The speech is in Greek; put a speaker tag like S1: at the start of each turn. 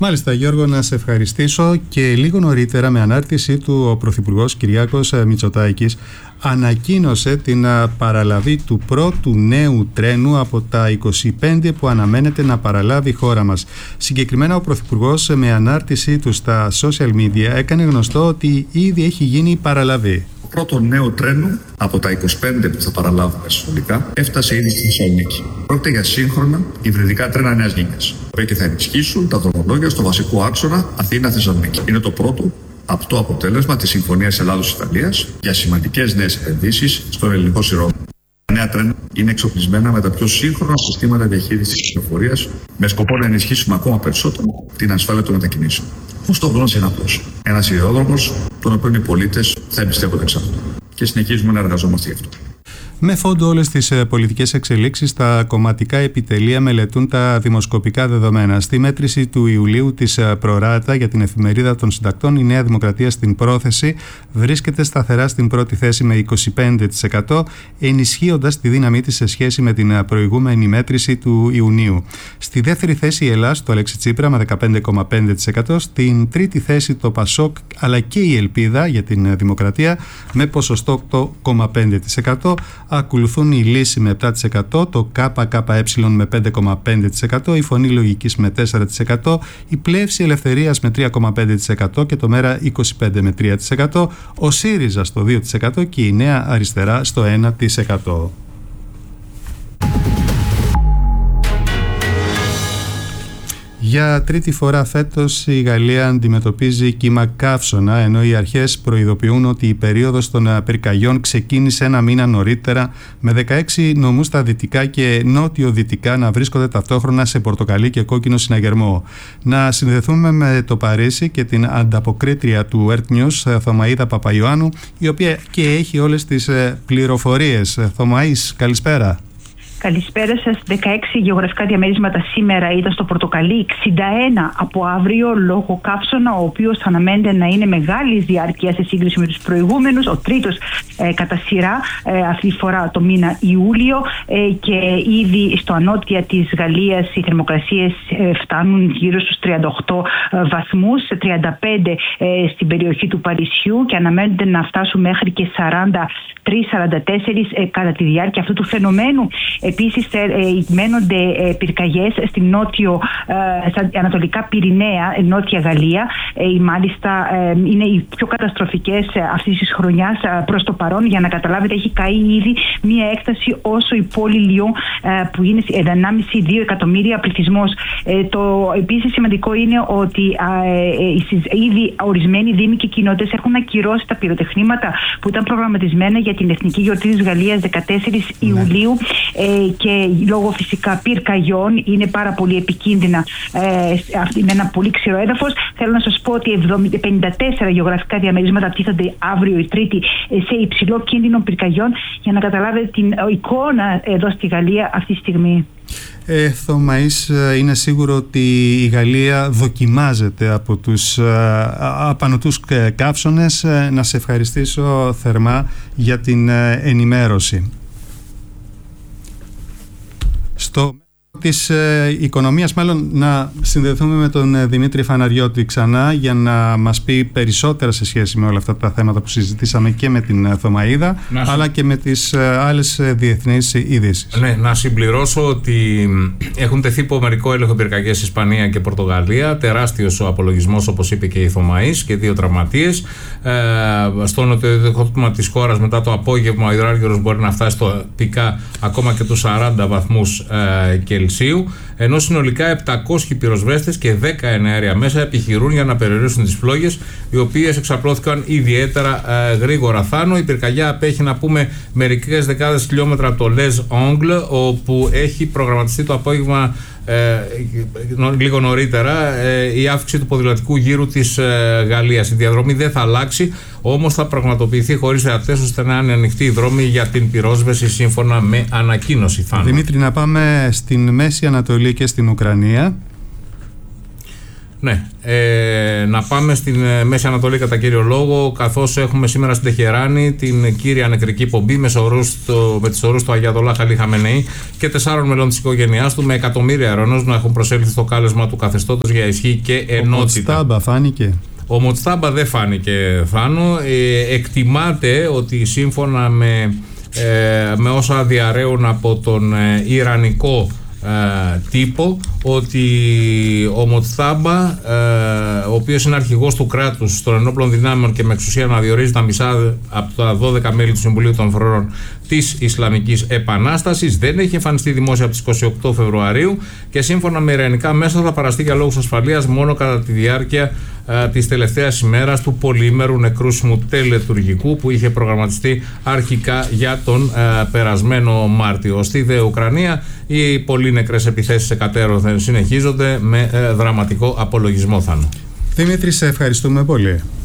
S1: Μάλιστα, Γιώργο, να σε ευχαριστήσω. Και λίγο νωρίτερα, με ανάρτησή του, ο Πρωθυπουργός Κυριάκος Μητσοτάκης ανακοίνωσε την παραλαβή του πρώτου νέου τρένου από τα 25 που αναμένεται να παραλάβει η χώρα μας. Συγκεκριμένα, ο Πρωθυπουργός με ανάρτησή του στα social media έκανε γνωστό ότι ήδη έχει γίνει η παραλαβή.
S2: Το πρώτο νέο τρένο από τα 25 που θα παραλάβουμε συνολικά έφτασε ήδη στη Θεσσαλονίκη. Πρόκειται για σύγχρονα υβριδικά τρένα νέας γενιάς, που θα ενισχύσουν τα δρομολόγια στο βασικό άξονα Αθήνα-Θεσσαλονίκη. Είναι το πρώτο απτό αποτέλεσμα της Συμφωνίας Ελλάδος-Ιταλίας για σημαντικές νέες επενδύσεις στον ελληνικό σειρόδρομο. Τα νέα τρένα είναι εξοπλισμένα με τα πιο σύγχρονα συστήματα διαχείρισης της κυκλοφορίας, με σκοπό να ενισχύσουμε ακόμα περισσότερο την ασφάλεια των μετακινήσεων. Ο στόχος είναι απλός. Ένας σιδηρόδρομος, τον οποίο οι πολίτες θα εμπιστεύονται εξάλλου. Και συνεχίζουμε να εργαζόμαστε γι' αυτό.
S1: Με φόντο όλες τις πολιτικές εξελίξεις, τα κομματικά επιτελεία μελετούν τα δημοσκοπικά δεδομένα. Στη μέτρηση του Ιουλίου της Προράτα για την Εφημερίδα των Συντακτών, η Νέα Δημοκρατία στην πρόθεση βρίσκεται σταθερά στην πρώτη θέση με 25%, ενισχύοντας τη δύναμή της σε σχέση με την προηγούμενη μέτρηση του Ιουνίου. Στη δεύτερη θέση η Ελλάς, το Αλέξη Τσίπρα, με 15,5%. Στην τρίτη θέση το Πασόκ, αλλά και η Ελπίδα για την Δημοκρατία, με ποσοστό 8,5%. Ακολουθούν η Λύση με 7%, το ΚΚΕ με 5,5%, η Φωνή Λογικής με 4%, η Πλεύση Ελευθερίας με 3,5% και το Μέρα 25% με 3%, ο ΣΥΡΙΖΑ στο 2% και η Νέα Αριστερά στο 1%. Για τρίτη φορά φέτος η Γαλλία αντιμετωπίζει κύμα καύσωνα, ενώ οι αρχές προειδοποιούν ότι η περίοδος των πυρκαγιών ξεκίνησε ένα μήνα νωρίτερα, με 16 νομούς στα δυτικά και νότιο-δυτικά να βρίσκονται ταυτόχρονα σε πορτοκαλί και κόκκινο συναγερμό. Να συνδεθούμε με το Παρίσι και την ανταποκρίτρια του Earth News, Θωμαΐδα Παπαϊωάννου, η οποία και έχει όλες τις πληροφορίες. Θωμαΐς, καλησπέρα.
S3: Καλησπέρα σας. 16 γεωγραφικά διαμερίσματα σήμερα ήταν στο πορτοκαλί, 61 από αύριο λόγω καύσωνα, ο οποίος αναμένεται να είναι μεγάλης διάρκειας σε σύγκριση με τους προηγούμενους, ο τρίτος κατά σειρά αυτή τη φορά το μήνα Ιούλιο, και ήδη στο ανώτια της Γαλλίας οι θερμοκρασίες φτάνουν γύρω στους 38 βαθμούς, 35 στην περιοχή του Παρισιού, και αναμένεται να φτάσουν μέχρι και 43-44 κατά τη διάρκεια αυτού του φαινομένου. Επίσης μένονται πυρκαγιές στην στα ανατολικά Πυρηναία, νότια Γαλλία. Μάλιστα είναι οι πιο καταστροφικές αυτής της χρονιάς προς το παρόν. Για να καταλάβετε, έχει καεί ήδη μία έκταση όσο η πόλη Λιόν, που είναι 1,5-2 εκατομμύρια πληθυσμός. Το επίσης σημαντικό είναι ότι ήδη ορισμένοι δήμοι και κοινότητες έχουν ακυρώσει τα πυροτεχνήματα που ήταν προγραμματισμένα για την Εθνική Γιορτή της Γαλλίας 14 Ιουλίου, και λόγω φυσικά πυρκαγιών είναι πάρα πολύ επικίνδυνα με ένα πολύ ξηρό έδαφος. Θέλω να σας πω ότι 54 γεωγραφικά διαμερίσματα τίθενται αύριο η Τρίτη σε υψηλό κίνδυνο πυρκαγιών, για να καταλάβετε την εικόνα εδώ στη Γαλλία αυτή τη στιγμή.
S1: Θωμαΐς, είναι σίγουρο ότι η Γαλλία δοκιμάζεται από τους απανωτούς καύσωνες. Να σε ευχαριστήσω θερμά για την ενημέρωση. Στο της οικονομίας, μάλλον να συνδεθούμε με τον Δημήτρη Φαναριώτη ξανά για να μας πει περισσότερα σε σχέση με όλα αυτά τα θέματα που συζητήσαμε και με την Θωμαΐδα, αλλά και με τις άλλες διεθνείς ειδήσεις.
S4: Ναι, να συμπληρώσω ότι έχουν τεθεί υπό μερικό έλεγχο πυρκαγιές Ισπανία και Πορτογαλία, τεράστιος ο απολογισμός, όπως είπε και η Θωμαΐς, και 2 τραυματίες. Στο νοτιοδυτικό τμήμα της χώρας μετά το απόγευμα ο υδράργυρος μπορεί να φτάσει στο πικά ακόμα και τους 40 βαθμούς Κελσίου, ενώ συνολικά 700 πυροσβέστες και 10 εναέρια μέσα επιχειρούν για να περιορίσουν τις φλόγες, οι οποίες εξαπλώθηκαν ιδιαίτερα γρήγορα. Θάνο, η πυρκαγιά απέχει, να πούμε, μερικές δεκάδες χιλιόμετρα από το Les Angles, όπου έχει προγραμματιστεί το απόγευμα λίγο νωρίτερα η αύξηση του ποδηλατικού γύρου της Γαλλίας. Η διαδρομή δεν θα αλλάξει, όμως θα πραγματοποιηθεί χωρίς θεατές, ώστε να είναι ανοιχτή η δρόμη για την πυρόσβεση σύμφωνα με ανακοίνωση.
S1: Δημήτρη, να πάμε στην Μέση Ανατολή και στην Ουκρανία.
S4: Ναι, να πάμε στην Μέση Ανατολή κατά κύριο λόγο, καθώς έχουμε σήμερα στην Τεχεράνη την κύρια νεκρική πομπή με τις ορούς του Αγιατολάχ Αλί Χαμενεή και 4 μελών της οικογένειάς του, με εκατομμύρια Ιρανούς να έχουν προσέλθει στο κάλεσμα του καθεστώτος για ισχύ και ενότητα. Ο
S1: Μοτστάμπα φάνηκε?
S4: Ο Μοτστάμπα δεν φάνηκε, Θάνο. Εκτιμάται ότι σύμφωνα με όσα διαρρέουν από τον Ιρανικό τύπο, ότι ο Μοτστάμπα, ο οποίος είναι αρχηγός του κράτους των ενόπλων δυνάμεων και με εξουσία να διορίζει τα μισά από τα 12 μέλη του Συμβουλίου των Φρουρών της Ισλαμικής Επανάστασης, δεν έχει εμφανιστεί δημόσια από τις 28 Φεβρουαρίου και σύμφωνα με ιρανικά μέσα θα παραστεί για λόγους ασφαλείας μόνο κατά τη διάρκεια της τελευταίας ημέρας του πολυήμερου νεκρούσιμου τελετουργικού που είχε προγραμματιστεί αρχικά για τον περασμένο Μάρτιο. Στη δε Ουκρανία οι πολύ νεκρές επιθέσεις εκατέρωθεν συνεχίζονται με δραματικό απολογισμό, Θάνο.
S1: Δημήτρη, σε ευχαριστούμε πολύ.